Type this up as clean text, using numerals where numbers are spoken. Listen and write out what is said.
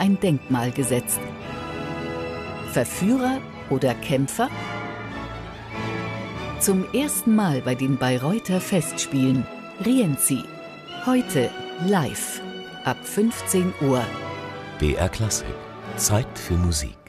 ein Denkmal gesetzt. Verführer oder Kämpfer? Zum ersten Mal bei den Bayreuther Festspielen Rienzi. Heute live ab 15 Uhr. BR Klassik. Zeit für Musik.